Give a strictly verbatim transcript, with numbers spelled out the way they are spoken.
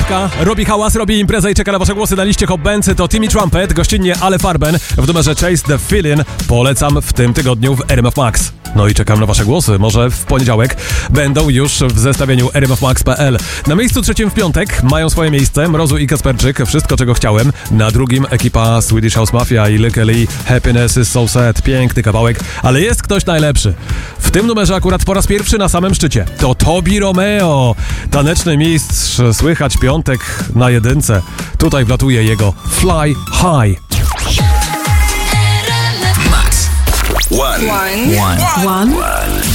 piątka. Robi hałas, robi imprezę i czeka na wasze głosy na liście Hot Bands. To Timmy Trumpet, gościnnie Ale Farben w numerze Chase the Feeling. Polecam w tym tygodniu w R M F Max. No i czekam na wasze głosy. Może w poniedziałek będą już w zestawieniu r m f max kropka p l. Na miejscu trzecim w piątek mają swoje miejsce Mrozu i Kasperczyk. Wszystko, czego chciałem. Na drugim ekipa Swedish House Mafia i Lykke Li. Happiness is so sad. Piękny kawałek, ale jest ktoś najlepszy. W tym numerze akurat po raz pierwszy na samym szczycie. To Tobi Romeo. Taneczny mistrz. Słychać piątek na jedynce. Tutaj wlatuje jego Fly High. One. One. One. One.